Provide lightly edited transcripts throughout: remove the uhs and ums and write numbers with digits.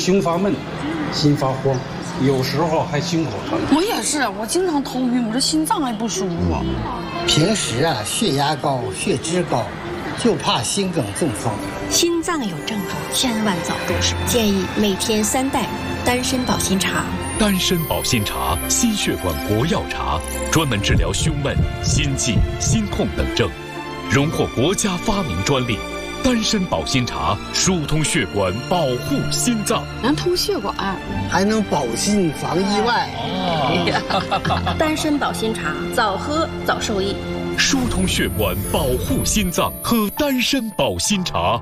胸发闷、心发慌，有时候还心口疼。 我也是，我经常头晕，我这心脏也不舒服。 平时啊，血压高、血脂高，就怕心梗中风。 心脏有症状，千万早重视。建议每天3袋丹参保心茶。 丹参保心茶，心血管国药茶，专门治疗胸闷、心悸、心痛等症，荣获国家发明专利。丹参保心茶疏通血管，保护心脏， 能通血管， 还能保心防意外。 丹参保心茶，早喝早受益。 疏通血管，保护心脏，喝丹参保心茶。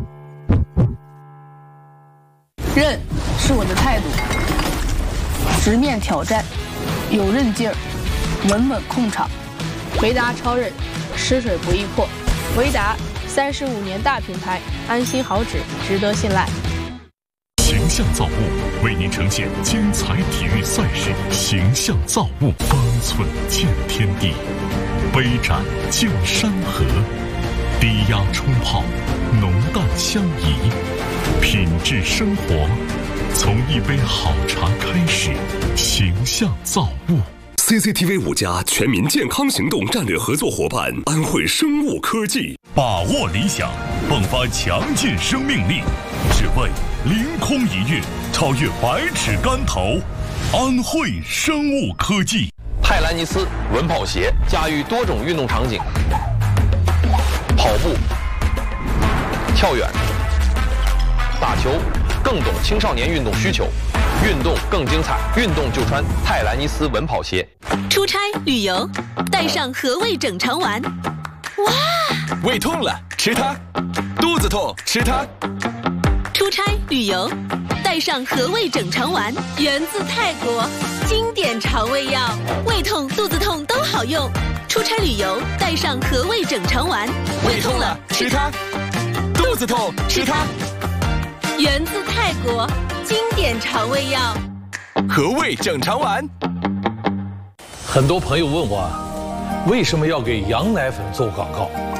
韧是我的态度，直面挑战，有韧劲儿，稳稳控场。 维达超韧，吃水不易破。维达35年大品牌，安心好纸，值得信赖。 形象造物为您呈现精彩体育赛事，形象造物，方寸见天地，杯盏见山河，低压冲泡，浓淡相宜，品质生活，从一杯好茶开始。形象造物。 CCTV 5+全民健康行动战略合作伙伴安慧生物科技， 把握理想，迸发强劲生命力，只为凌空一跃，超越百尺竿头。安慧生物科技， 泰兰尼斯稳跑鞋驾驭多种运动场景，跑步、跳远、打球，更懂青少年运动需求。运动更精彩，运动就穿泰兰尼斯稳跑鞋。 出差旅游，带上和味整肠丸。哇！ 胃痛了吃它，肚子痛吃它。 出差旅游，带上和味整肠丸，源自泰国，经典肠胃药，胃痛、肚子痛都好用。出差旅游，带上和味整肠丸。 胃痛了吃它，肚子痛吃它。 源自泰国，经典肠胃药， 和味整肠丸。 很多朋友问我，为什么要给羊奶粉做广告？